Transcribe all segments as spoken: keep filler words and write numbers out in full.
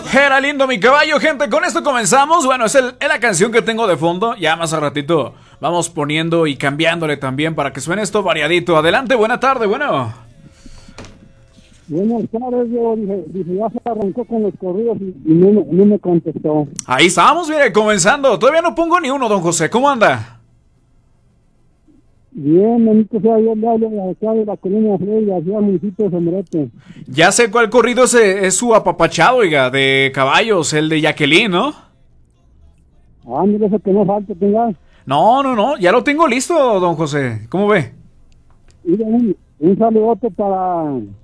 Era lindo mi caballo, gente. Con esto comenzamos. Bueno, es, el, es la canción que tengo de fondo. Ya más a ratito vamos poniendo y cambiándole también para que suene esto variadito. Adelante, buena tarde, bueno. Buenas tardes, yo dije, dije, ya se arrancó con los corridos y, y no, no me contestó. Ahí estamos, mire, comenzando. Todavía no pongo ni uno, don José. ¿Cómo anda? Bien, bendito sea Dios, le hablo de acá de la colonia Freya, hacia municipio de Sombrete. Ya sé cuál corrido es, es su apapachado, oiga, de caballos, el de Jacqueline, ¿no? Ah, mire, eso que no falta, tenga. No, no, no, ya lo tengo listo, don José. ¿Cómo ve? Mire, un, un saludote para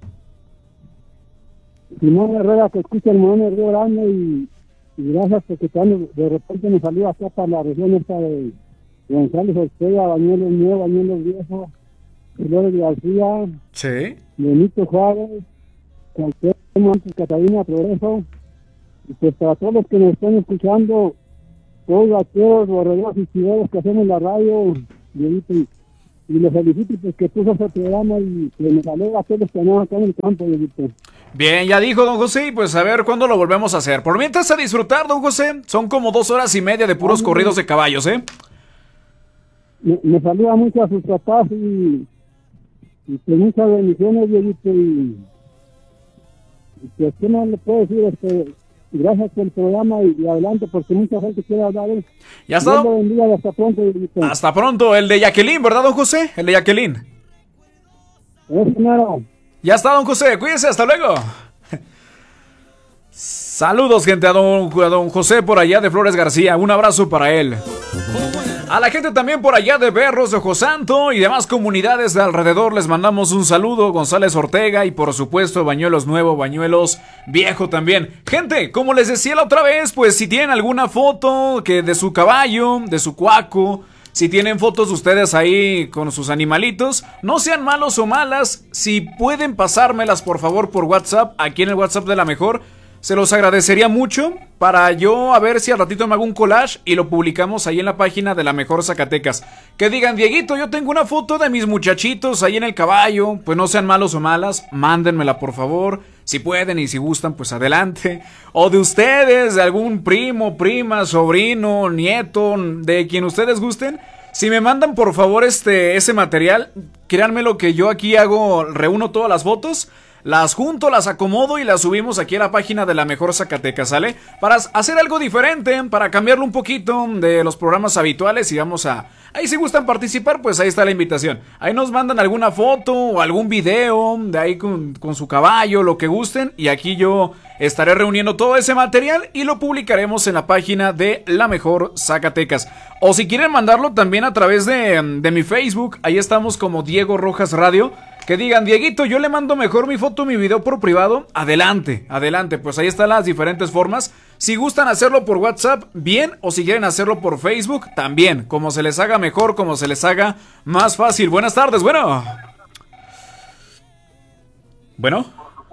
Simón Herrera, que escucha el Simón Río Grande, y, y gracias porque también de repente me salió acá para la región esta de González Ortega, Bañuelos Nuevo, Bañuelos Viejo, Flores García, sí, Benito Juárez, Cuauhtémoc, Catalina, Progreso, y pues para todos los que nos están escuchando, todos los vaqueros, borregos y chiveros que hacemos la radio, Dieguito, y, y les felicito pues que puso ese programa y que nos alegra a todos los que andamos acá en el campo, Dieguito. Bien, ya dijo don José, pues a ver cuándo lo volvemos a hacer. Por mientras a disfrutar, don José, son como dos horas y media de puros ah, corridos de caballos, ¿eh? Me, me saluda mucho a sus papás y, y pues muchas bendiciones, Dieguito, y, y pues qué no le puedo decir, este, gracias por el programa y, y adelante porque mucha gente quiere hablar. ¿eh? Ya está. Dios lo bendiga y hasta pronto, Dieguito. Hasta pronto, el de Jacqueline, ¿verdad, don José? El de Jacqueline. Es primero. Ya está, don José, cuídese, hasta luego. Saludos, gente, a don, a don José por allá de Flores García, un abrazo para él. A la gente también por allá de Berros de Ojosanto y demás comunidades de alrededor les mandamos un saludo, González Ortega y por supuesto Bañuelos Nuevo, Bañuelos Viejo también. Gente, como les decía la otra vez, pues si tienen alguna foto que de su caballo, de su cuaco, si tienen fotos ustedes ahí con sus animalitos, no sean malos o malas, si pueden pasármelas por favor por WhatsApp, aquí en el WhatsApp de La Mejor, se los agradecería mucho para yo a ver si al ratito me hago un collage y lo publicamos ahí en la página de La Mejor Zacatecas. Que digan, Dieguito, yo tengo una foto de mis muchachitos ahí en el caballo, pues no sean malos o malas, mándenmela por favor. Si pueden y si gustan, pues adelante. O de ustedes, de algún primo, prima, sobrino, nieto, de quien ustedes gusten. Si me mandan por favor este ese material, créanme lo que yo aquí hago, reúno todas las fotos, las junto, las acomodo y las subimos aquí a la página de La Mejor Zacatecas, ¿sale? Para hacer algo diferente, para cambiarlo un poquito de los programas habituales y vamos a... Ahí si gustan participar, pues ahí está la invitación. Ahí nos mandan alguna foto o algún video de ahí con, con su caballo, lo que gusten. Y aquí yo estaré reuniendo todo ese material y lo publicaremos en la página de La Mejor Zacatecas. O si quieren mandarlo también a través de, de mi Facebook, ahí estamos como Diego Rojas Radio. Que digan, Dieguito, yo le mando mejor mi foto, mi video por privado. Adelante, adelante, pues ahí están las diferentes formas. Si gustan hacerlo por WhatsApp, bien. O si quieren hacerlo por Facebook, también. Como se les haga mejor, como se les haga más fácil. Buenas tardes, bueno. Bueno.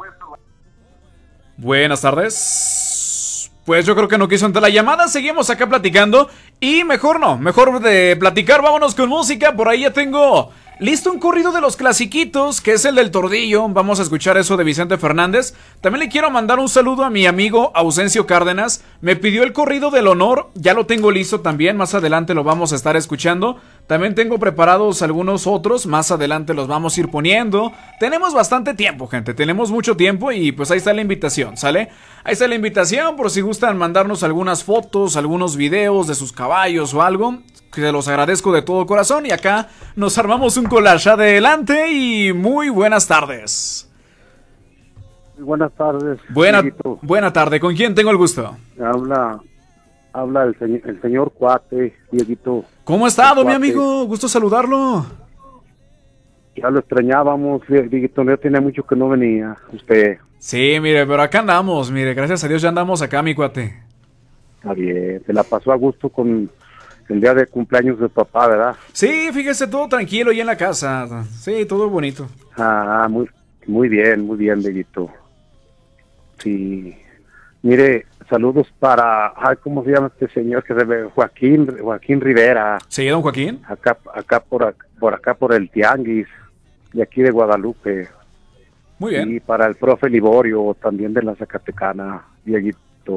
Buenas tardes. Pues yo creo que no quiso entrar la llamada. Seguimos acá platicando. Y mejor no, mejor de platicar, vámonos con música. Por ahí ya tengo... listo un corrido de los clasiquitos, que es el del Tordillo. Vamos a escuchar eso de Vicente Fernández. También le quiero mandar un saludo a mi amigo Ausencio Cárdenas. Me pidió el corrido del honor, ya lo tengo listo también. Más adelante lo vamos a estar escuchando. También tengo preparados algunos otros, más adelante los vamos a ir poniendo. Tenemos bastante tiempo, gente, tenemos mucho tiempo. Y pues ahí está la invitación, ¿sale? Ahí está la invitación por si gustan mandarnos algunas fotos, algunos videos de sus caballos o algo. Que se los agradezco de todo corazón. Y acá nos armamos un collage. Adelante y muy buenas tardes. Muy buenas tardes. Buena, buena tarde. ¿Con quién tengo el gusto? Habla, habla el, señor, el señor Cuate, Dieguito. ¿Cómo ha estado, mi amigo? Gusto saludarlo. Ya lo extrañábamos, Dieguito. Ya tenía mucho que no venía usted. Sí, mire, pero acá andamos. Mire, gracias a Dios ya andamos acá, mi cuate. Está bien. Se la pasó a gusto con... el día de cumpleaños de papá, ¿verdad? Sí, fíjese, todo tranquilo ahí en la casa. Sí, todo bonito. Ah, muy, muy bien, muy bien, Dieguito. Sí. Mire, saludos para, ay, ¿cómo se llama este señor que se ve? Joaquín, Joaquín Rivera. Sí, don Joaquín. Acá, acá por, por acá por el Tianguis, de aquí de Guadalupe. Muy bien. Y para el profe Liborio, también de la Zacatecana, Dieguito.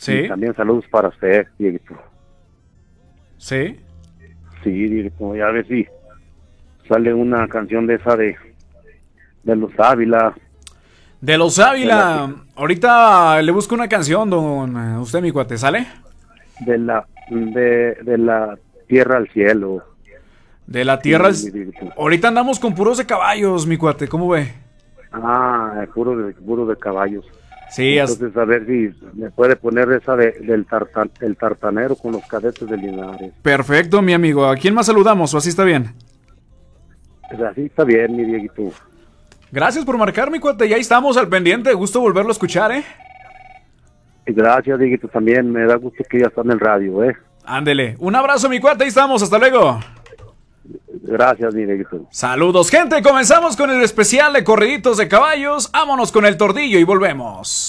Sí. Y también saludos para usted, Dieguito. Sí. Sí, Dieguito, ya a ver si sale una canción de esa de, de los Ávila. De los Ávila. Ahorita le busco una canción, don eh, usted, mi cuate, ¿sale? De la, de, de la tierra al cielo. De la tierra. Sí, Dieguito. Ahorita andamos con puros de caballos, mi cuate, ¿cómo ve? Ah, puro de, puro de caballos. Sí, as- Entonces, a ver si me puede poner esa de, del tartan, el tartanero con los cadetes de Linares. perfecto, mi amigo. ¿A quién más saludamos o así está bien? Pues así está bien, mi Dieguito. Gracias por marcar, mi cuate. Ya estamos al pendiente. Gusto volverlo a escuchar, ¿eh? Y gracias, Dieguito, también. Me da gusto que ya está en el radio, ¿eh? Ándele. Un abrazo, mi cuate. Ahí estamos. Hasta luego. Gracias, mi Dieguito. Saludos, gente. Comenzamos con el especial de corriditos de caballos. Vámonos con el tordillo y volvemos.